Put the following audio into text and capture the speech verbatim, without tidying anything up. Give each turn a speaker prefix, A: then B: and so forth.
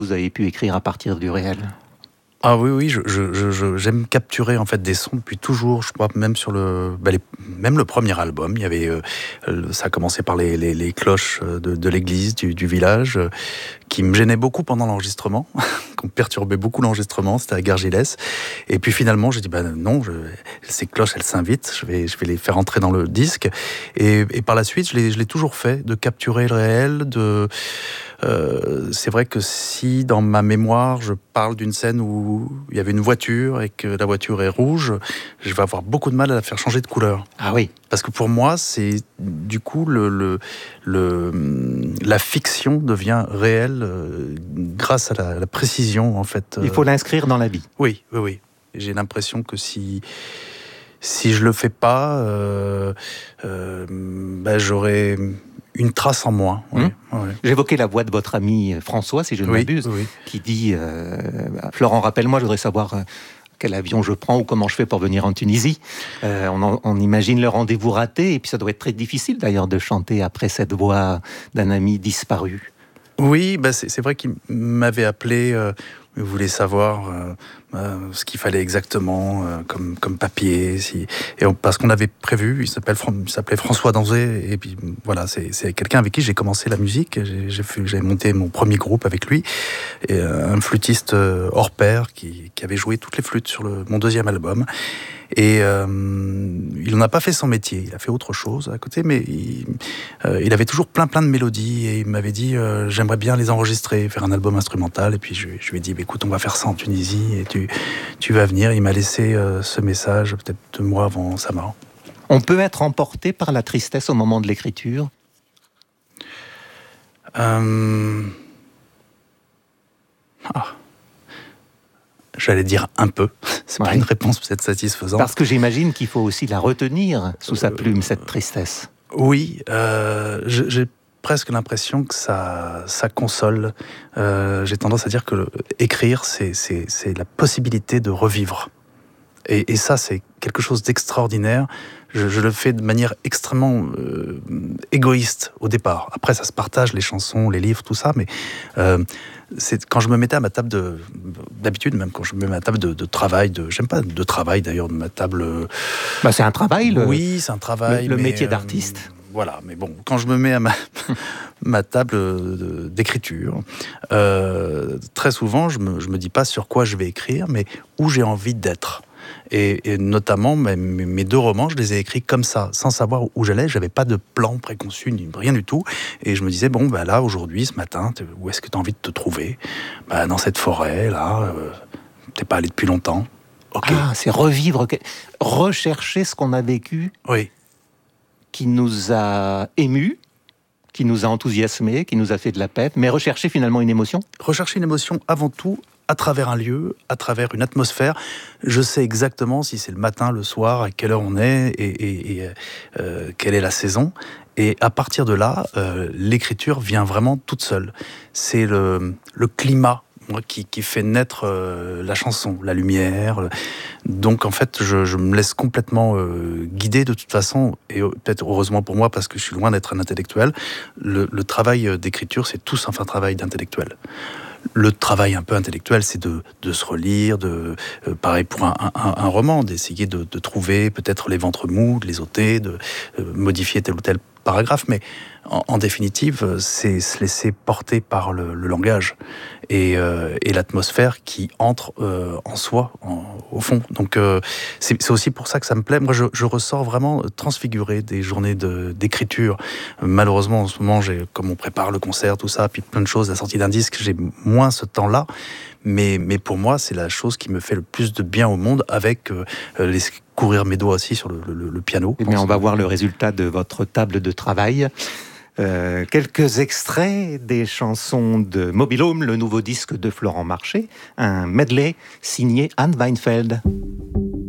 A: vous avez pu écrire à partir du réel?
B: Ah oui, oui, je, je, je, je- j'aime capturer en fait des sons depuis toujours. Je crois même sur le, bah, les- même le premier album, il y avait, euh, le- ça a commencé par les, les, les cloches euh, de, de l'église du, du village, euh, qui me gênaient beaucoup pendant l'enregistrement, qui perturbait beaucoup l'enregistrement. C'était à Gargilès. Et puis finalement, j'ai dit bah non, je, ces cloches, elles s'invitent. Je vais, je vais les faire entrer dans le disque. Et, et par la suite, je l'ai, je l'ai toujours fait, de capturer le réel, de euh, c'est vrai que si dans ma mémoire je parle d'une scène où il y avait une voiture et que la voiture est rouge, je vais avoir beaucoup de mal à la faire changer de couleur.
A: Ah oui.
B: Parce que pour moi, c'est du coup le, le, le- la fiction devient réelle euh, grâce à la, la précision en fait.
A: Il faut l'inscrire dans la vie.
B: Oui, oui, oui. J'ai l'impression que si si je le fais pas, euh, euh, ben, j'aurai une trace en moins. Oui,
A: Hum.
B: oui.
A: J'évoquais la voix de votre ami François, si je ne
B: Oui,
A: m'abuse,
B: oui.
A: qui dit euh, Florent, rappelle-moi, je voudrais savoir euh, quel avion je prends ou comment je fais pour venir en Tunisie. Euh, on, en- on imagine le rendez-vous raté, et puis ça doit être très difficile d'ailleurs de chanter après cette voix d'un ami disparu.
B: Oui, bah c'est, c'est vrai qu'il m'avait appelé, euh, il voulait savoir euh, euh, ce qu'il fallait exactement euh, comme, comme papier. Si, et on- parce qu'on avait prévu, il, s'appelle, Fran- il s'appelait François Danzé, et puis voilà, c'est, c'est quelqu'un avec qui j'ai commencé la musique. J'ai, j'ai, fait, j'ai monté mon premier groupe avec lui, et euh, un flûtiste euh, hors pair qui, qui avait joué toutes les flûtes sur le, mon deuxième album. Et euh, il n'en a pas fait son métier, il a fait autre chose à côté, mais il, euh, il avait toujours plein plein de mélodies et il m'avait dit euh, j'aimerais bien les enregistrer, faire un album instrumental. Et puis je, je lui ai dit bah, écoute, on va faire ça en Tunisie et tu, tu vas venir. Il m'a laissé euh, ce message peut-être deux mois avant sa mort.
A: On peut être emporté par la tristesse au moment de l'écriture.
B: Euh... Ah. J'allais dire un peu. C'est
A: Ouais.
B: pas une réponse peut-être satisfaisante.
A: Parce que j'imagine qu'il faut aussi la retenir sous sa plume, cette tristesse.
B: Oui, euh, je- j'ai presque l'impression que ça, ça console. Euh, j'ai tendance à dire que le- écrire, c'est, c'est, c'est la possibilité de revivre. Et, et ça, c'est quelque chose d'extraordinaire. Je, je le fais de manière extrêmement euh, égoïste au départ. Après, ça se partage, les chansons, les livres, tout ça. Mais euh, c'est quand je me mettais à ma table de... D'habitude, même quand je me mets à ma table de, de travail, de, j'aime pas de travail d'ailleurs, de ma table... euh,
A: Bah, c'est un travail, le,
B: oui, c'est un travail.
A: le, le
B: mais,
A: métier
B: euh,
A: d'artiste.
B: Voilà, mais bon, quand je me mets à ma, ma table de- d'écriture, euh, très souvent, je me, je me dis pas sur quoi je vais écrire, mais où j'ai envie d'être. Et, et notamment, mes, mes deux romans, je les ai écrits comme ça, sans savoir où j'allais. J'avais pas de plan préconçu, ni rien du tout. Et je me disais, bon, bah là, aujourd'hui, ce matin, t'es- où est-ce que tu as envie de te trouver? Bah, dans cette forêt, là, euh, t'es pas allé depuis longtemps. Ok,
A: Ah, c'est revivre, que- rechercher ce qu'on a vécu,
B: oui.
A: qui nous a émus, qui nous a enthousiasmés, qui nous a fait de la peine, mais rechercher finalement une émotion.
B: Rechercher une émotion avant tout à travers un lieu, à travers une atmosphère. Je sais exactement si c'est le matin, le soir, à quelle heure on est et, et- et, euh, quelle est la saison. Et à partir de là, euh, l'écriture vient vraiment toute seule. C'est le, le climat moi, qui, qui fait naître euh, la chanson, la lumière. le- Donc en fait, je, je me laisse complètement euh, guider de toute façon, et euh, peut-être heureusement pour moi, parce que je suis loin d'être un intellectuel, le, le travail d'écriture, c'est tout sauf un travail d'intellectuel. Le travail un peu intellectuel, c'est de, de se relire, de, euh, pareil pour un, un, un roman, d'essayer de, de trouver peut-être les ventres mous, de les ôter, de euh, modifier tel ou tel paragraphe, mais en, en définitive, c'est se laisser porter par le, le langage et, euh, et l'atmosphère qui entre euh, en soi, en, au fond. Donc euh, c'est, c'est aussi pour ça que ça me plaît. Moi, je, je ressors vraiment transfiguré des journées de, d'écriture. Malheureusement, en ce moment, j'ai, comme on prépare le concert, tout ça, puis plein de choses, la sortie d'un disque, j'ai moins ce temps-là. Mais, mais pour moi, c'est la chose qui me fait le plus de bien au monde, avec euh, les courir mes doigts aussi sur le, le, le piano.
A: Eh bien, on va voir le résultat de votre table de travail. Euh, quelques extraits des chansons de Mobil Home, le nouveau disque de Florent Marché, un medley signé Anne Weinfeld.